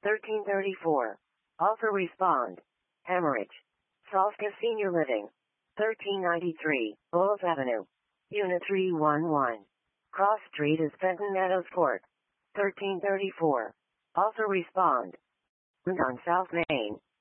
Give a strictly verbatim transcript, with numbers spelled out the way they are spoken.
thirteen thirty-four. Also respond. Hemorrhage. Salska Senior Living. thirteen ninety-three. Bowles Avenue. Unit three one one. Cross Street is Fenton Meadows Court. thirteen thirty-four. Also respond. On South Main.